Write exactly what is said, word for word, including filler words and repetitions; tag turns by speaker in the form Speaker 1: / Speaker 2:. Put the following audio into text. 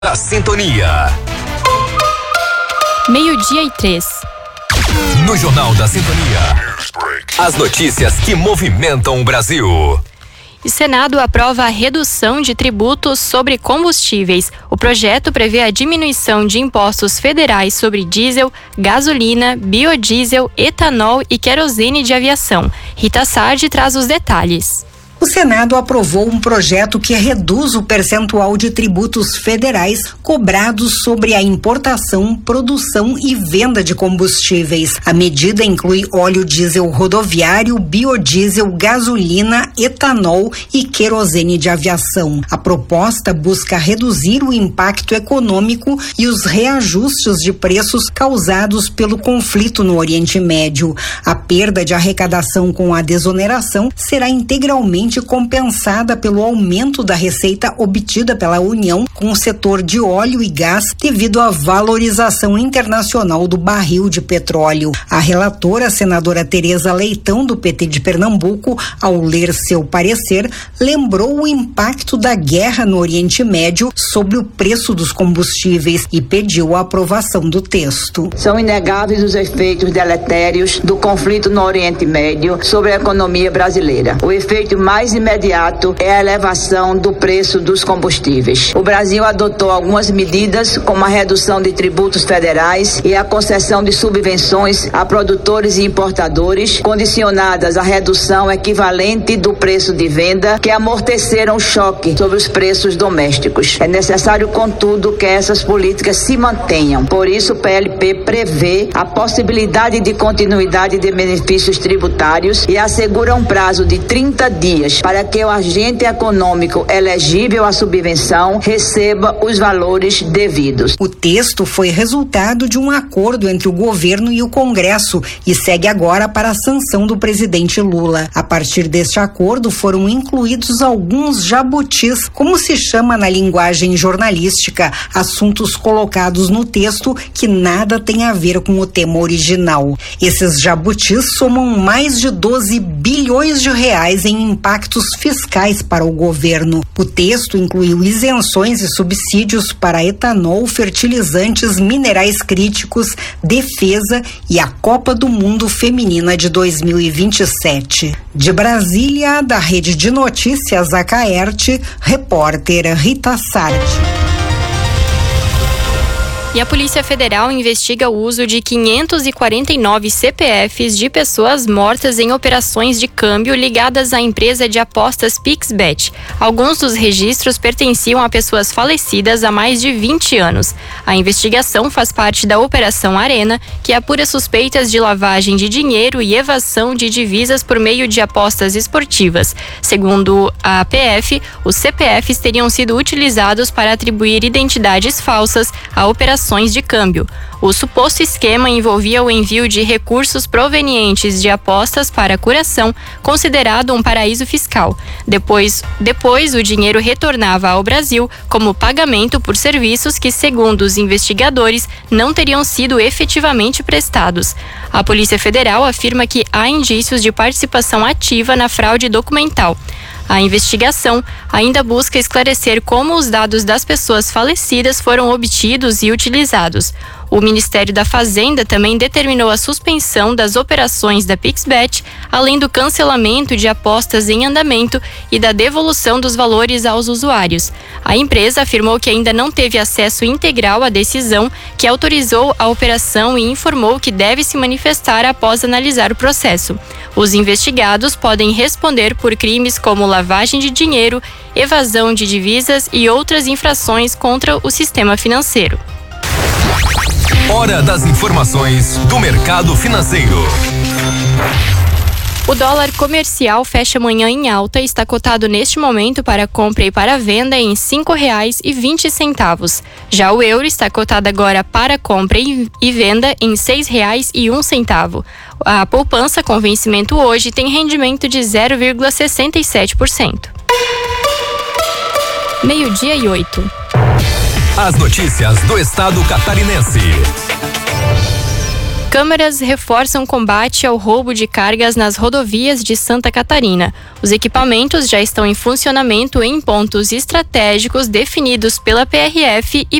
Speaker 1: Da Sintonia.
Speaker 2: Meio-dia e três.
Speaker 1: No Jornal da Sintonia, as notícias que movimentam o Brasil.
Speaker 2: O Senado aprova a redução de tributos sobre combustíveis. O projeto prevê a diminuição de impostos federais sobre diesel, gasolina, biodiesel, etanol e querosene de aviação. Rita Sardi traz os detalhes.
Speaker 3: O Senado aprovou um projeto que reduz o percentual de tributos federais cobrados sobre a importação, produção e venda de combustíveis. A medida inclui óleo diesel rodoviário, biodiesel, gasolina, etanol e querosene de aviação. A proposta busca reduzir o impacto econômico e os reajustes de preços causados pelo conflito no Oriente Médio. A perda de arrecadação com a desoneração será integralmente compensada pelo aumento da receita obtida pela União com o setor de óleo e gás devido à valorização internacional do barril de petróleo. A relatora, a senadora Tereza Leitão, do P T de Pernambuco, ao ler seu parecer, lembrou o impacto da guerra no Oriente Médio sobre o preço dos combustíveis e pediu a aprovação do texto.
Speaker 4: São inegáveis os efeitos deletérios do conflito no Oriente Médio sobre a economia brasileira. O efeito mais mais imediato é a elevação do preço dos combustíveis. O Brasil adotou algumas medidas, como a redução de tributos federais e a concessão de subvenções a produtores e importadores, condicionadas à redução equivalente do preço de venda, que amorteceram o choque sobre os preços domésticos. É necessário, contudo, que essas políticas se mantenham. Por isso, o P L P prevê a possibilidade de continuidade de benefícios tributários e assegura um prazo de trinta dias para que o agente econômico elegível à subvenção receba os valores devidos.
Speaker 3: O texto foi resultado de um acordo entre o governo e o Congresso e segue agora para a sanção do presidente Lula. A partir deste acordo foram incluídos alguns jabutis, como se chama na linguagem jornalística, assuntos colocados no texto que nada tem a ver com o tema original. Esses jabutis somam mais de doze bilhões de reais em impactos fiscais para o governo. O texto incluiu isenções e subsídios para etanol, fertilizantes, minerais críticos, defesa e a Copa do Mundo Feminina de dois mil e vinte e sete. De Brasília, da Rede de Notícias Acaerte, repórter Rita Sardi.
Speaker 2: E a Polícia Federal investiga o uso de quinhentos e quarenta e nove C P Fs de pessoas mortas em operações de câmbio ligadas à empresa de apostas Pixbet. Alguns dos registros pertenciam a pessoas falecidas há mais de vinte anos. A investigação faz parte da Operação Arena, que apura suspeitas de lavagem de dinheiro e evasão de divisas por meio de apostas esportivas. Segundo a A P F, os C P Fs teriam sido utilizados para atribuir identidades falsas à operação de câmbio. O suposto esquema envolvia o envio de recursos provenientes de apostas para curação, considerado um paraíso fiscal. Depois, depois, o dinheiro retornava ao Brasil como pagamento por serviços que, segundo os investigadores, não teriam sido efetivamente prestados. A Polícia Federal afirma que há indícios de participação ativa na fraude documental. A investigação ainda busca esclarecer como os dados das pessoas falecidas foram obtidos e utilizados. O Ministério da Fazenda também determinou a suspensão das operações da Pixbet, além do cancelamento de apostas em andamento e da devolução dos valores aos usuários. A empresa afirmou que ainda não teve acesso integral à decisão que autorizou a operação e informou que deve se manifestar após analisar o processo. Os investigados podem responder por crimes como lavagem de dinheiro, evasão de divisas e outras infrações contra o sistema financeiro.
Speaker 1: Hora das informações do mercado financeiro.
Speaker 2: O dólar comercial fecha amanhã em alta e está cotado neste momento para compra e para venda em cinco reais e vinte centavos. Já o euro está cotado agora para compra e venda em seis reais e um centavo. A poupança com vencimento hoje tem rendimento de zero vírgula sessenta e sete por cento. Meio-dia e oito.
Speaker 1: As notícias do estado catarinense.
Speaker 2: Câmeras reforçam combate ao roubo de cargas nas rodovias de Santa Catarina. Os equipamentos já estão em funcionamento em pontos estratégicos definidos pela P R F e